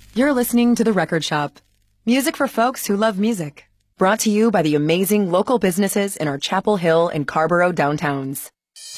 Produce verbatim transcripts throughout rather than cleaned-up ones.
You're listening to The Record Shop. Music for folks who love music. Brought to you by the amazing local businesses in our Chapel Hill and Carborough downtowns.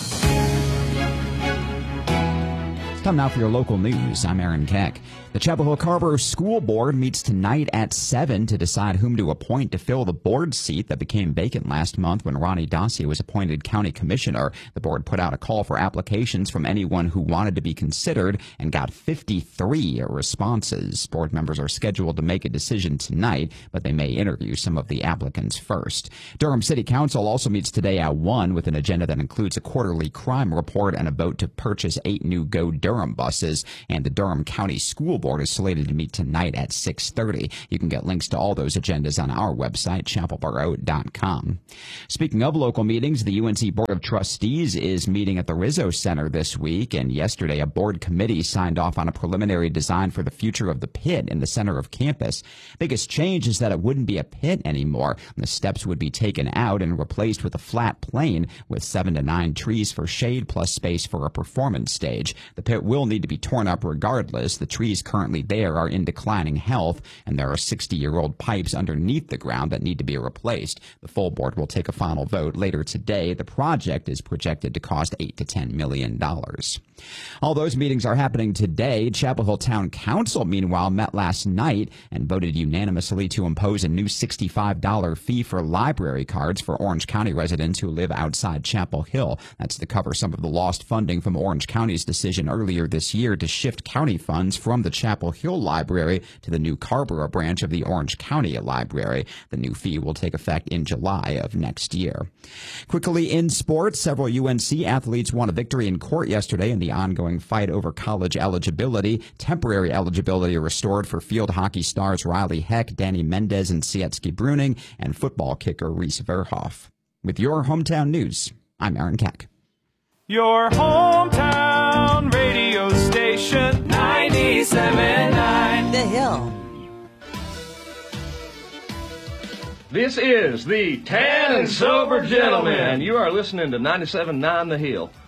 It's time now for your local news. I'm Aaron Keck. The Chapel Hill Carborough School Board meets tonight at seven to decide whom to appoint to fill the board seat that became vacant last month when Ronnie Dossey was appointed county commissioner. The board put out a call for applications from anyone who wanted to be considered and got fifty-three responses. Board members are scheduled to make a decision tonight, but they may interview some of the applicants first. Durham City Council also meets today at one with an agenda that includes a quarterly crime report and a vote to purchase eight new Go Durham buses. And the Durham County School Board is slated to meet tonight at six thirty. You can get links to all those agendas on our website, chapel borough dot com. Speaking of local meetings, the U N C Board of Trustees is meeting at the Rizzo Center this week, and yesterday a board committee signed off on a preliminary design for the future of the pit in the center of campus. Biggest change is that it wouldn't be a pit anymore. The steps would be taken out and replaced with a flat plane with seven to nine trees for shade plus space for a performance stage. The pit will need to be torn up regardless. The trees currently there are in declining health, and there are sixty-year-old pipes underneath the ground that need to be replaced. The full board will take a final vote later today. The project is projected to cost eight to ten million dollars. All those meetings are happening today. Chapel Hill Town Council, meanwhile, met last night and voted unanimously to impose a new sixty-five dollars fee for library cards for Orange County residents who live outside Chapel Hill. That's to cover some of the lost funding from Orange County's decision earlier this year to shift county funds from the Chapel Hill Library to the new Carborough branch of the Orange County Library. The new fee will take effect in July of next year. Quickly in sports, several U N C athletes won a victory in court yesterday in the ongoing fight over college eligibility. Temporary eligibility restored for field hockey stars Riley Heck, Danny Mendez, and Sietsky Bruning, and football kicker Reese Verhoff. With your hometown news, I'm Aaron Keck. Your hometown radio station, ninety-seven point nine The Hill. This is the Tan and Sober Gentleman. You are listening to ninety-seven point nine The Hill.